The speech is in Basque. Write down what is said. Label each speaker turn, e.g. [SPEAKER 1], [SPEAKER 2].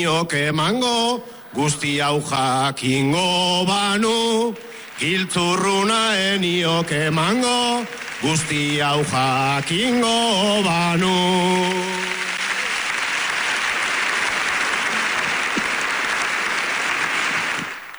[SPEAKER 1] Niok emango, guzti hau jakingo banu, giltzurruna eniok emango, guzti hau jakingo banu.